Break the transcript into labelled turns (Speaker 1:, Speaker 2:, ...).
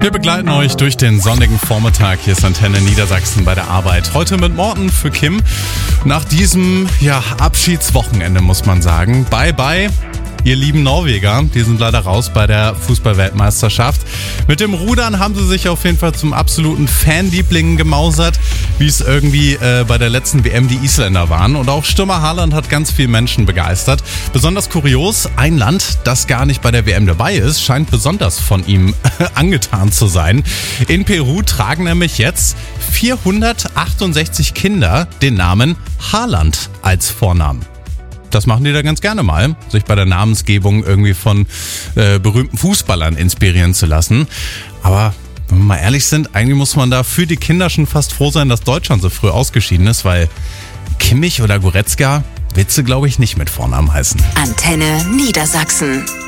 Speaker 1: Wir begleiten euch durch den sonnigen Vormittag. Hier ist Antenne Niedersachsen bei der Arbeit. Heute mit Morten für Kim. Nach diesem Abschiedswochenende muss man sagen. Bye bye. Ihr lieben Norweger, die sind leider raus bei der Fußball-Weltmeisterschaft. Mit dem Rudern haben sie sich auf jeden Fall zum absoluten Fanlieblingen gemausert, wie es irgendwie bei der letzten WM die Isländer waren. Und auch Stürmer Haaland hat ganz viele Menschen begeistert. Besonders kurios, ein Land, das gar nicht bei der WM dabei ist, scheint besonders von ihm angetan zu sein. In Peru tragen nämlich jetzt 468 Kinder den Namen Haaland als Vornamen. Das machen die da ganz gerne mal, sich bei der Namensgebung irgendwie von berühmten Fußballern inspirieren zu lassen. Aber wenn wir mal ehrlich sind, eigentlich muss man da für die Kinder schon fast froh sein, dass Deutschland so früh ausgeschieden ist, weil Kimmich oder Goretzka willst du, glaube ich, nicht mit Vornamen heißen.
Speaker 2: Antenne Niedersachsen.